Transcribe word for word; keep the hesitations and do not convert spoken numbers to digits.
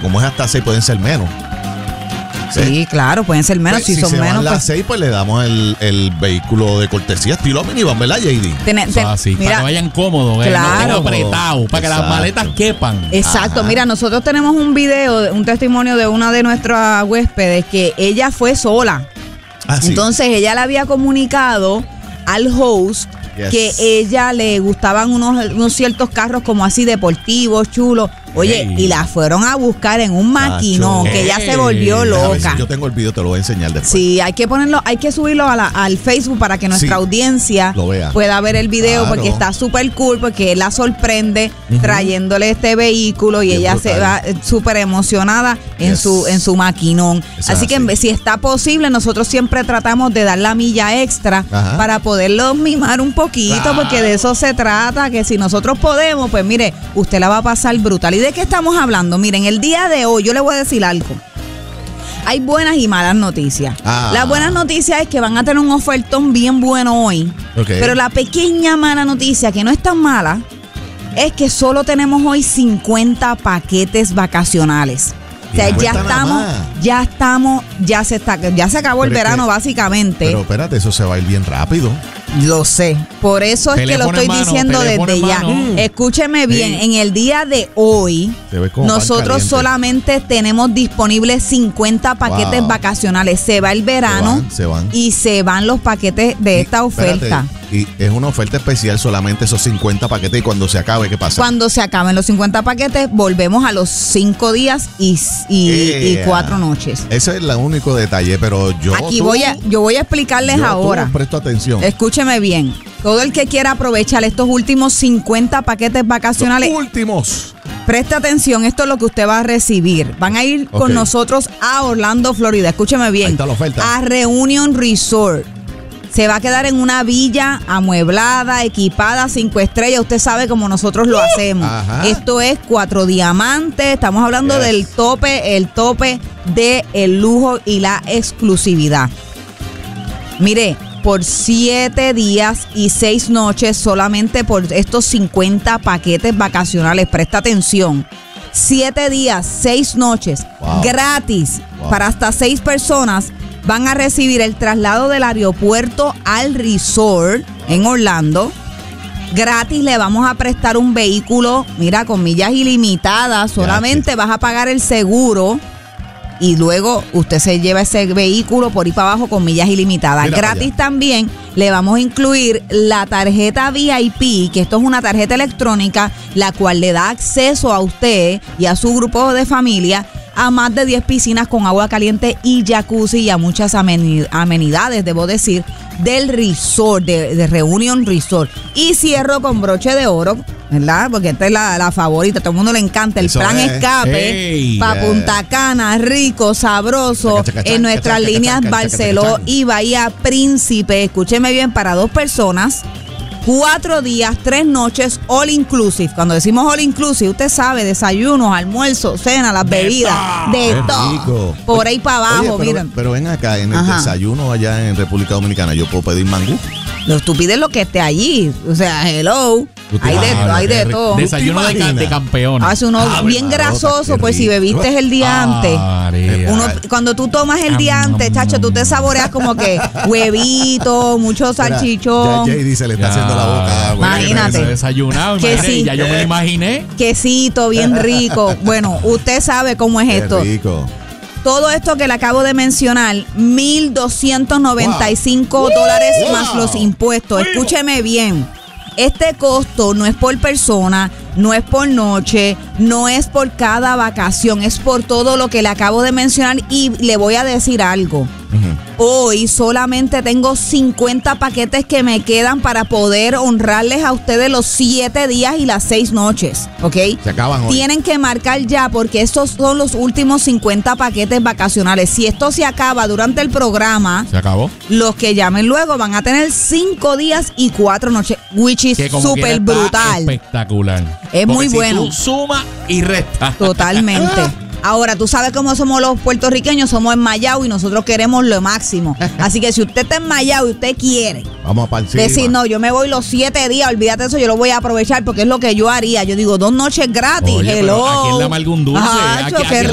como es hasta seis, pueden ser menos. Sí, sí, claro, pueden ser menos. Pues, si, si son se menos. van las pues, seis, pues le damos el, el vehículo de cortesía, estilo minivan, ¿verdad, J D? Ten, ten, así, mira, para que vayan cómodos, claro. no apretados, para que las Exacto. maletas quepan. Exacto, Ajá. mira, nosotros tenemos un video, un testimonio de una de nuestras huéspedes que ella fue sola. Ah, sí. Entonces ella le había comunicado al host Yes. que ella le gustaban unos, unos ciertos carros como así deportivos, chulos. Oye, Hey. y la fueron a buscar en un maquinón, Nacho. que ella Hey. se volvió A ver loca. si yo tengo el video, te lo voy a enseñar después. Sí, hay que ponerlo, hay que subirlo a la- al Facebook para que nuestra Sí, audiencia lo vea. pueda ver el video, Claro. porque está súper cool, porque él la sorprende Ujú. trayéndole este vehículo y Bien ella se brutal. va eh, súper emocionada en Yes. su en su maquinón. Eso Así es que así. si está posible, nosotros siempre tratamos de dar la milla extra Ajá. para poderlos mimar un poquito, Claro. porque de eso se trata, que si nosotros podemos, pues mire, usted la va a pasar brutal. ¿Y de qué estamos hablando? Miren, el día de hoy yo le voy a decir algo. Hay buenas y malas noticias. Ah. Las buenas noticias es que van a tener un ofertón bien bueno hoy. Ok. Pero la pequeña mala noticia, que no es tan mala, es que solo tenemos hoy cincuenta paquetes vacacionales. O sea, ya cincuenta nada estamos, más. ya estamos, ya se está, ya se acabó el Pero es verano que- básicamente. Pero espérate, eso se va a ir bien rápido. Lo sé. Por eso es que lo Teléfono estoy en mano, diciendo teléfono desde en ya. mano. Escúcheme bien, Sí. en el día de hoy, Se ve como pan nosotros caliente. solamente tenemos disponibles cincuenta paquetes Wow. vacacionales. Se va el verano Se van, se van. y se van los paquetes de Y, esta oferta. espérate, y es una oferta especial, solamente esos cincuenta paquetes, y cuando se acabe, ¿qué pasa? Cuando se acaben los cincuenta paquetes, volvemos a los cinco días y, y, y Yeah. cuatro noches. Ese es el único detalle, pero yo Aquí tú- voy a, yo voy a explicarles yo tú ahora. presto atención. Escúcheme bien. Todo el que quiera aprovechar estos últimos cincuenta paquetes vacacionales, Los últimos. preste atención, esto es lo que usted va a recibir. Van a ir Ok. con nosotros a Orlando, Florida. Escúcheme bien. Ahí está la oferta. A Reunion Resort. Se va a quedar en una villa amueblada, equipada, cinco estrellas. Usted sabe cómo nosotros lo hacemos. Ajá. Esto es cuatro diamantes. Estamos hablando Yes. del tope, el tope de el lujo y la exclusividad. Mire, por siete días y seis noches, solamente por estos cincuenta paquetes vacacionales. Presta atención. Siete días, seis noches, Wow. gratis, Wow. para hasta seis personas. Van a recibir el traslado del aeropuerto al resort en Orlando. Gratis le vamos a prestar un vehículo, mira, con millas ilimitadas. Solamente vas a pagar el seguro y luego usted se lleva ese vehículo por ahí para abajo con millas ilimitadas. Mira para Gratis allá. también le vamos a incluir la tarjeta V I P, que esto es una tarjeta electrónica, la cual le da acceso a usted y a su grupo de familia a más de diez piscinas con agua caliente y jacuzzi y a muchas ameni- amenidades, debo decir, del resort, de, de Reunion Resort. Y cierro con broche de oro, ¿verdad? Porque esta es la, la favorita, a todo el mundo le encanta, el Eso plan es. escape Hey, para yeah. Punta Cana, rico, sabroso, Chaca, chaca, en chaca, nuestras chaca, líneas chaca, chaca, Barceló chaca, chaca. y Bahía Príncipe. Escúcheme bien, para dos personas, cuatro días, tres noches, all inclusive. Cuando decimos all inclusive, usted sabe, desayunos, almuerzos, cena, las bebidas, de Qué todo. rico. Por ahí para abajo, Oye, pero, miren. pero ven acá, en el Ajá. desayuno allá en República Dominicana, ¿yo puedo pedir mangú? Lo estúpido es lo que esté allí. O sea, hello. Tú te Hay de, imaginas, hay de Re- todo. Desayuno de, ca- imaginas? de campeón. Hace uno Ave bien Marota, grasoso, qué pues si rico. bebiste el día antes. María. Uno, cuando tú tomas el día Am, antes, am, chacho, tú te am. saboreas como que huevito, mucho Mira, salchichón, Ya J D se le está Ya. haciendo la boca agua. Imagínate. Eso desayunado, Que imagínate, sí. ya yo me lo imaginé. quesito bien rico. Bueno, usted sabe cómo es Qué esto. rico. Todo esto que le acabo de mencionar, mil doscientos noventa y cinco dólares Wow. más los impuestos. Escúcheme bien. Este costo no es por persona, no es por noche, no es por cada vacación, es por todo lo que le acabo de mencionar y le voy a decir algo. Ujú. Hoy solamente tengo cincuenta paquetes que me quedan para poder honrarles a ustedes los siete días y las seis noches, ¿ok? Se acaban hoy. Tienen que marcar ya porque estos son los últimos cincuenta paquetes vacacionales. Si esto se acaba durante el programa, Se acabó. los que llamen luego van a tener cinco días y cuatro noches, which is Que como quiera súper está brutal. espectacular. Es Porque muy si bueno. tú suma y resta. Totalmente. Ahora, tú sabes cómo somos los puertorriqueños, somos enmayados y nosotros queremos lo máximo. Así que si usted está enmayado y usted quiere Vamos a partir. decir, no, yo me voy los siete días, olvídate de eso, yo lo voy a aprovechar porque es lo que yo haría. Yo digo, dos noches gratis, Oye, hello. pero ¿a quién le amarga un dulce? Acho, ¿A quién- a qué quién